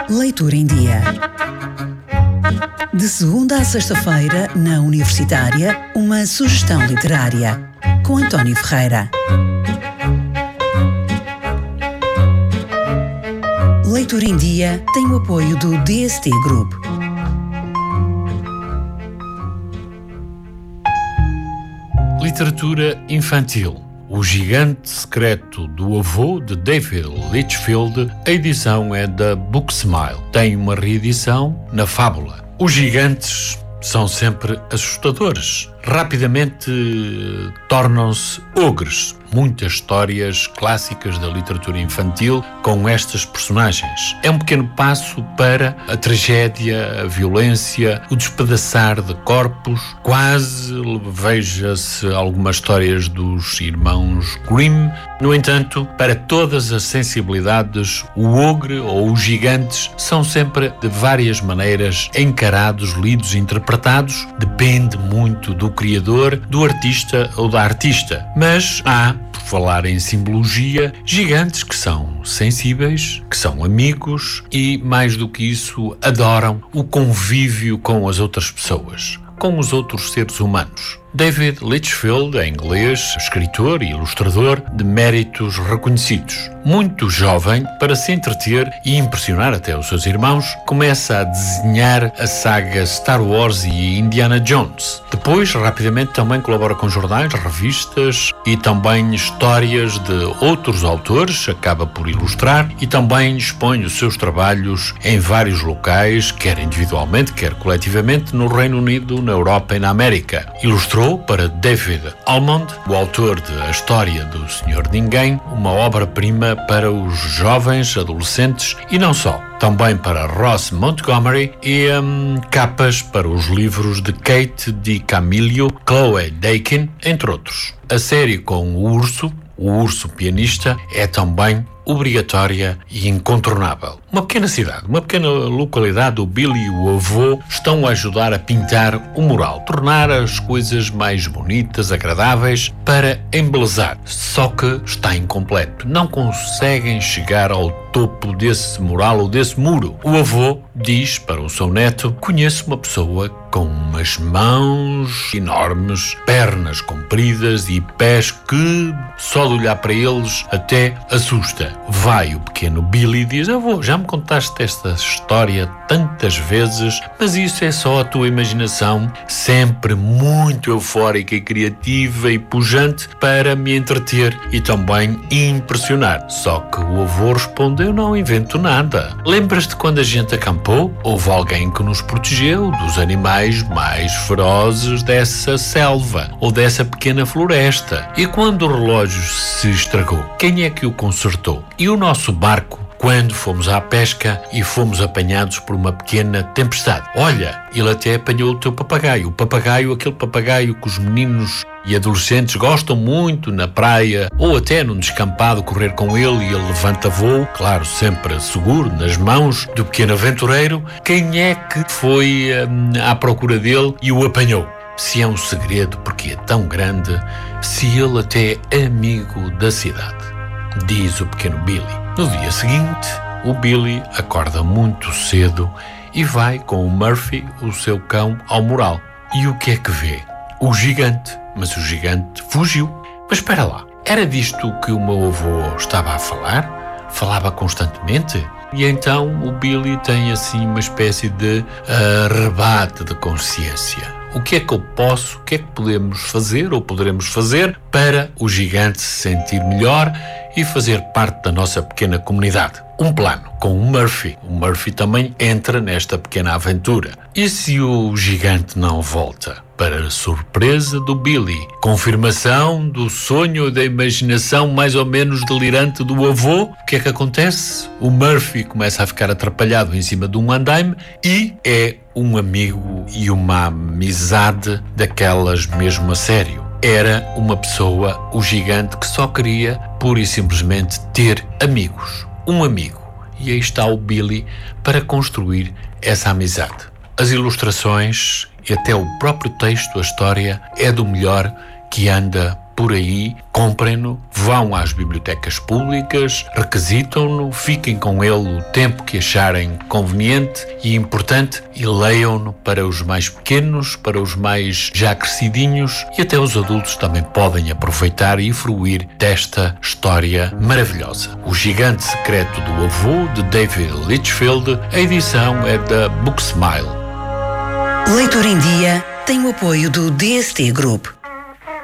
Leitura em Dia. De segunda a sexta-feira, na Universitária, uma sugestão literária, com António Ferreira. Leitura em Dia tem o apoio do DST Group. Literatura infantil. O Gigante Secreto do Avô, de David Litchfield. A edição é da Booksmile. Tem uma reedição na Fábula. Os gigantes são sempre assustadores. Rapidamente tornam-se ogres. Muitas histórias clássicas da literatura infantil com estas personagens. É um pequeno passo para a tragédia, a violência, o despedaçar de corpos. Quase veja-se algumas histórias dos irmãos Grimm. No entanto, para todas as sensibilidades, o ogre ou os gigantes são sempre de várias maneiras encarados, lidos, interpretados. Depende muito do criador, do artista ou da artista. Mas há, por falar em simbologia, gigantes que são sensíveis, que são amigos e, mais do que isso, adoram o convívio com as outras pessoas, com os outros seres humanos. David Litchfield, em inglês, escritor e ilustrador de méritos reconhecidos. Muito jovem, para se entreter e impressionar até os seus irmãos, começa a desenhar a saga Star Wars e Indiana Jones. Depois, rapidamente, também colabora com jornais, revistas e também histórias de outros autores, acaba por ilustrar e também expõe os seus trabalhos em vários locais, quer individualmente, quer coletivamente, no Reino Unido, na Europa e na América. Ilustrou para David Almond, o autor de A História do Senhor Ninguém, uma obra-prima para os jovens, adolescentes e não só. Também para Ross Montgomery e capas para os livros de Kate DiCamillo, Chloe Dakin, entre outros. A série com o urso pianista, é também obrigatória e incontornável. Uma pequena cidade, uma pequena localidade, o Billy e o avô estão a ajudar a pintar o mural, tornar as coisas mais bonitas, agradáveis, para embelezar. Só que está incompleto. Não conseguem chegar ao topo desse mural ou desse muro. O avô diz para o seu neto: conheço uma pessoa com umas mãos enormes, pernas compridas e pés que, só de olhar para eles, até assusta. Vai o pequeno Billy e diz: avô, já me contaste esta história tantas vezes, mas isso é só a tua imaginação, sempre muito eufórica e criativa e pujante para me entreter e também impressionar. Só que o avô responde: eu não invento nada. Lembras-te quando a gente acampou? Houve alguém que nos protegeu dos animais mais ferozes dessa selva ou dessa pequena floresta. E quando o relógio se estragou, quem é que o consertou? E o nosso barco, quando fomos à pesca e fomos apanhados por uma pequena tempestade? Olha, ele até apanhou o teu papagaio. Aquele papagaio que os meninos e adolescentes gostam muito na praia ou até num descampado correr com ele e ele levanta voo, claro, sempre seguro nas mãos do pequeno aventureiro. Quem é que foi à procura dele e o apanhou? Se é um segredo, porque é tão grande, se ele até é amigo da cidade, diz o pequeno Billy. No dia seguinte, o Billy acorda muito cedo e vai com o Murphy, o seu cão, ao mural. E o que é que vê? O gigante. Mas o gigante fugiu. Mas espera lá, era disto que o meu avô estava a falar? Falava constantemente? E então o Billy tem assim uma espécie de rebate de consciência. O que é que eu posso, o que é que podemos fazer ou poderemos fazer para o gigante se sentir melhor e fazer parte da nossa pequena comunidade? Um plano com o Murphy. O Murphy também entra nesta pequena aventura. E se o gigante não volta? Para a surpresa do Billy, confirmação do sonho da imaginação mais ou menos delirante do avô, o que é que acontece? O Murphy começa a ficar atrapalhado em cima de um andaime e é um amigo e uma amizade daquelas mesmo a sério. Era uma pessoa, o gigante, que só queria pura e simplesmente ter amigos. Um amigo. E aí está o Billy para construir essa amizade. As ilustrações e até o próprio texto, a história, é do melhor que anda por aí, comprem-no, vão às bibliotecas públicas, requisitam-no, fiquem com ele o tempo que acharem conveniente e importante e leiam-no para os mais pequenos, para os mais já crescidinhos, e até os adultos também podem aproveitar e fruir desta história maravilhosa. O Gigante Secreto do Avô, de David Litchfield. A edição é da Booksmile. Leitura em Dia tem o apoio do DST Group.